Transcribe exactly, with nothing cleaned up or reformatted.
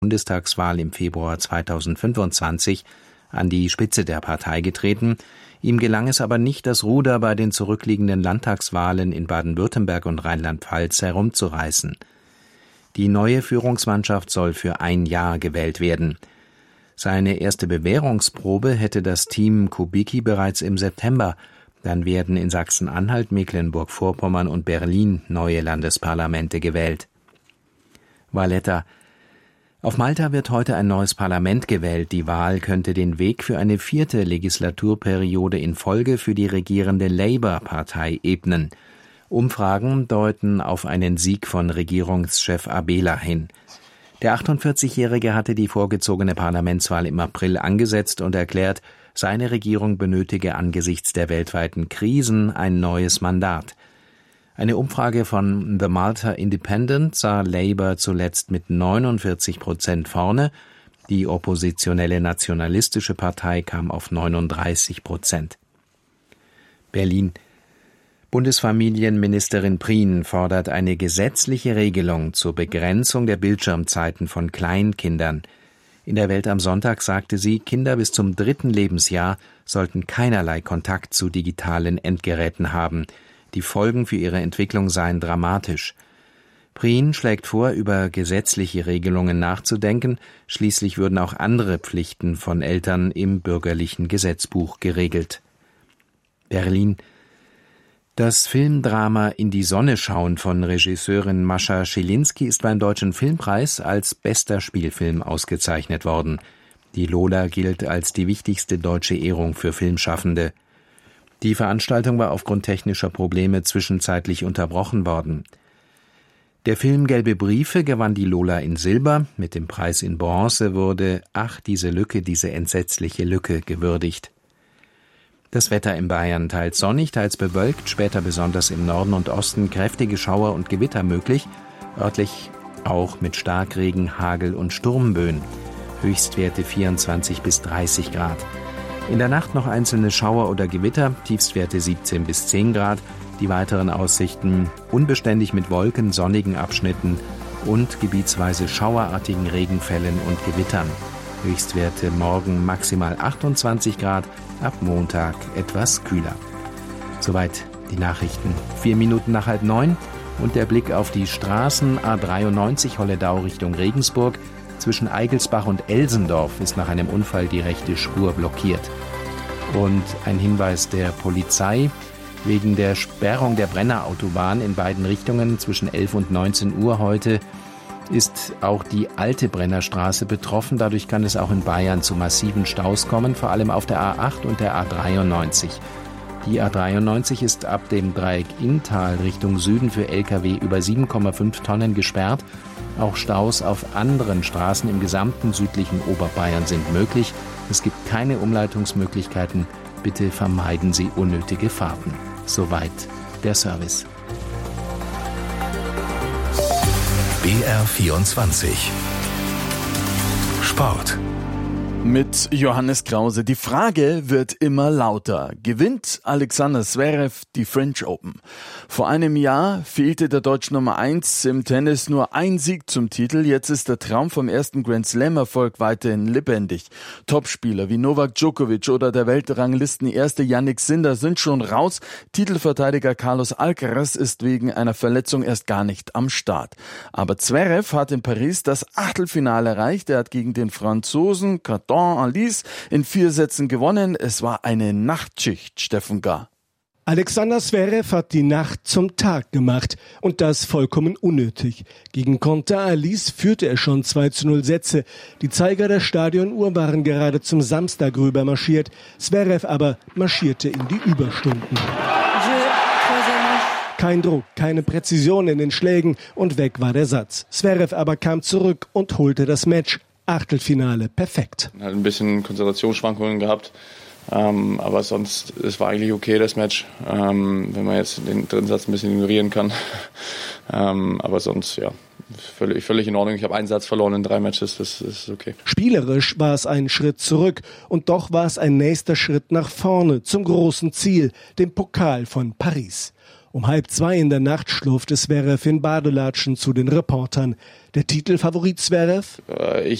Bundestagswahl im Februar zweitausendfünfundzwanzig an die Spitze der Partei getreten. Ihm gelang es aber nicht, das Ruder bei den zurückliegenden Landtagswahlen in Baden-Württemberg und Rheinland-Pfalz herumzureißen. Die neue Führungsmannschaft soll für ein Jahr gewählt werden. Seine erste Bewährungsprobe hätte das Team Kubicki bereits im September. Dann werden in Sachsen-Anhalt, Mecklenburg-Vorpommern und Berlin neue Landesparlamente gewählt. Valletta: Auf Malta wird heute ein neues Parlament gewählt. Die Wahl könnte den Weg für eine vierte Legislaturperiode in Folge für die regierende Labour-Partei ebnen. Umfragen deuten auf einen Sieg von Regierungschef Abela hin. Der achtundvierzigjährige hatte die vorgezogene Parlamentswahl im April angesetzt und erklärt, seine Regierung benötige angesichts der weltweiten Krisen ein neues Mandat. Eine Umfrage von The Malta Independent sah Labour zuletzt mit neunundvierzig Prozent vorne. Die oppositionelle Nationalistische Partei kam auf neununddreißig Prozent. Berlin: Bundesfamilienministerin Prien fordert eine gesetzliche Regelung zur Begrenzung der Bildschirmzeiten von Kleinkindern. In der Welt am Sonntag sagte sie, Kinder bis zum dritten Lebensjahr sollten keinerlei Kontakt zu digitalen Endgeräten haben. Die Folgen für ihre Entwicklung seien dramatisch. Prien schlägt vor, über gesetzliche Regelungen nachzudenken. Schließlich würden auch andere Pflichten von Eltern im bürgerlichen Gesetzbuch geregelt. Berlin: Das Filmdrama In die Sonne schauen von Regisseurin Mascha Schilinski ist beim Deutschen Filmpreis als bester Spielfilm ausgezeichnet worden. Die Lola gilt als die wichtigste deutsche Ehrung für Filmschaffende. Die Veranstaltung war aufgrund technischer Probleme zwischenzeitlich unterbrochen worden. Der Film Gelbe Briefe gewann die Lola in Silber. Mit dem Preis in Bronze wurde »Ach, diese Lücke, diese entsetzliche Lücke« gewürdigt. Das Wetter in Bayern: teils sonnig, teils bewölkt, später besonders im Norden und Osten kräftige Schauer und Gewitter möglich, örtlich auch mit Starkregen, Hagel und Sturmböen. Höchstwerte vierundzwanzig bis dreißig Grad. In der Nacht noch einzelne Schauer oder Gewitter, Tiefstwerte siebzehn bis zehn Grad. Die weiteren Aussichten: unbeständig mit Wolken, sonnigen Abschnitten und gebietsweise schauerartigen Regenfällen und Gewittern. Höchstwerte morgen maximal achtundzwanzig Grad, ab Montag etwas kühler. Soweit die Nachrichten. Vier Minuten nach halb neun und der Blick auf die Straßen. A dreiundneunzig Holledau Richtung Regensburg. Zwischen Eigelsbach und Elsendorf ist nach einem Unfall die rechte Spur blockiert. Und ein Hinweis der Polizei: Wegen der Sperrung der Brennerautobahn in beiden Richtungen zwischen elf und neunzehn Uhr heute ist auch die alte Brennerstraße betroffen. Dadurch kann es auch in Bayern zu massiven Staus kommen, vor allem auf der A acht und der A dreiundneunzig. Die A dreiundneunzig ist ab dem Dreieck Inntal Richtung Süden für L K W über sieben Komma fünf Tonnen gesperrt. Auch Staus auf anderen Straßen im gesamten südlichen Oberbayern sind möglich. Es gibt keine Umleitungsmöglichkeiten. Bitte vermeiden Sie unnötige Fahrten. Soweit der Service. B R vierundzwanzig Sport mit Johannes Krause. Die Frage wird immer lauter. Gewinnt Alexander Zverev die French Open? Vor einem Jahr fehlte der deutsche Nummer eins im Tennis nur ein Sieg zum Titel. Jetzt ist der Traum vom ersten Grand Slam-Erfolg weiterhin lebendig. Topspieler wie Novak Djokovic oder der Weltranglisten-Erste Jannik Sinner sind schon raus. Titelverteidiger Carlos Alcaraz ist wegen einer Verletzung erst gar nicht am Start. Aber Zverev hat in Paris das Achtelfinale erreicht. Er hat gegen den Franzosen Alice in vier Sätzen gewonnen. Es war eine Nachtschicht, Steffen Gar. Alexander Zverev hat die Nacht zum Tag gemacht und das vollkommen unnötig. Gegen Alice führte er schon zwei zu null Sätze. Die Zeiger der Stadionuhr waren gerade zum Samstag rüber marschiert. Zverev aber marschierte in die Überstunden. Kein Druck, keine Präzision in den Schlägen und weg war der Satz. Zverev aber kam zurück und holte das Match. Achtelfinale perfekt. Hat ein bisschen Konzentrationsschwankungen gehabt, ähm, aber sonst, es war eigentlich okay, das Match, ähm, wenn man jetzt den dritten Satz ein bisschen ignorieren kann. ähm, aber sonst, ja, völlig, völlig in Ordnung. Ich habe einen Satz verloren in drei Matches, das ist okay. Spielerisch war es ein Schritt zurück und doch war es ein nächster Schritt nach vorne zum großen Ziel, dem Pokal von Paris. Um halb zwei in der Nacht schlurfte Zverev in Badelatschen zu den Reportern. Der Titelfavorit Zverev? Ich